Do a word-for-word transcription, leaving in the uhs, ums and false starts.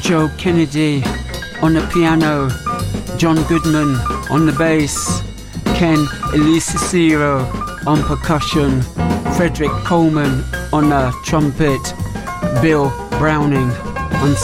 Joe Kennedy on the piano, John Goodman on the bass, Ken Elisicero on percussion, Frederick Coleman on the trumpet, Bill Browning